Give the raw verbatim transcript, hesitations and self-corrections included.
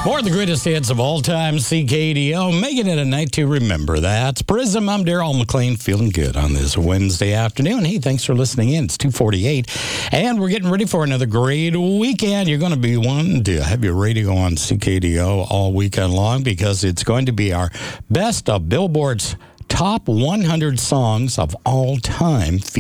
More of the greatest hits of all time, C K D O, making it a night to remember. That's Prism. I'm Daryl McLean, feeling good on this Wednesday afternoon. Hey, thanks for listening in. It's two forty-eight, and we're getting ready for another great weekend. You're going to be wanting to have your radio on C K D O all weekend long because it's going to be our best of Billboard's top one hundred songs of all time.